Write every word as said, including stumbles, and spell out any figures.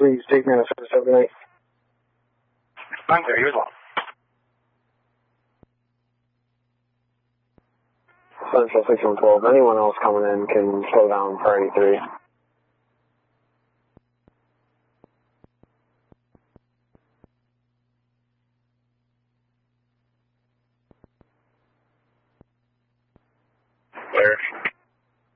please take manifest overnight. Thank you, you as well. Central six one twelve. Anyone else coming in can slow down priority three. Clear.